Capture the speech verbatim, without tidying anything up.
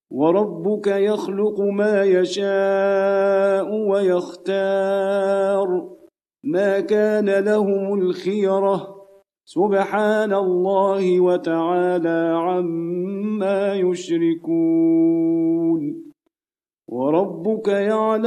وربك يخلق ما يشاء ويختار ما كان لهم الخيرة سبحان الله وتعالى عما يشركون وربك يعلم